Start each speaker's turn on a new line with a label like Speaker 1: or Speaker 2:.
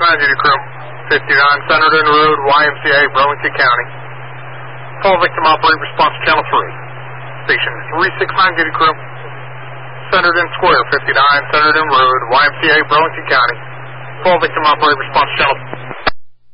Speaker 1: duty crew. 59 Centerton Road, YMCA, Burlington County. Fall victim operator response channel 3. Station 369 duty crew. Centerton Square, 59 Centerton Road, YMCA, Burlington County. Fall victim operator response channel